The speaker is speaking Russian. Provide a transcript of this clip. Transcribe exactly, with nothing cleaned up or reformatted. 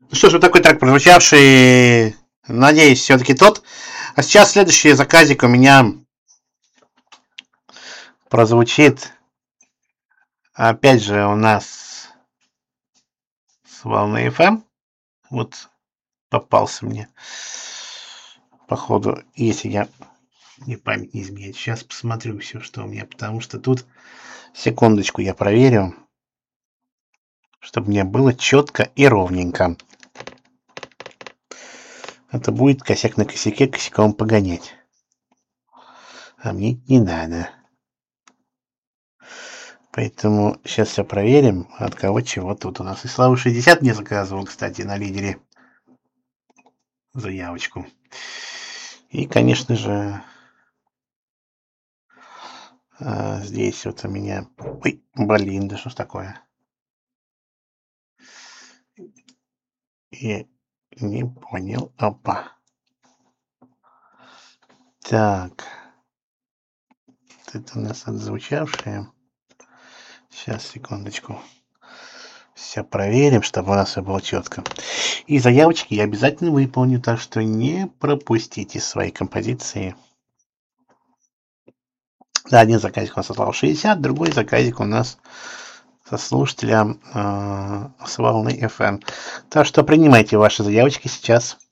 Ну что ж, вот такой трек прозвучавший, надеюсь, все-таки тот. А сейчас следующий заказик у меня прозвучит. Опять же у нас с волны эф эм. Вот попался мне. Походу, если я не память не изменяет. Сейчас посмотрю все, что у меня, потому что тут секундочку я проверю, чтобы мне было четко и ровненько. Это будет косяк на косяке, косяком погонять. А мне не надо. Поэтому сейчас все проверим, от кого чего тут у нас. И Слава шестьдесят мне заказывал, кстати, на лидере заявочку. И, конечно же, здесь вот у меня... Ой, блин, да что ж такое? Я не понял. Опа. Так. Это у нас отзвучавшее. Сейчас, секундочку. Все проверим, чтобы у нас все было четко. И заявочки я обязательно выполню, так что не пропустите свои композиции. Да, один заказик у нас сослал шестьдесят, другой заказик у нас со слушателя э, с волны эф эм. Так что принимайте ваши заявочки сейчас.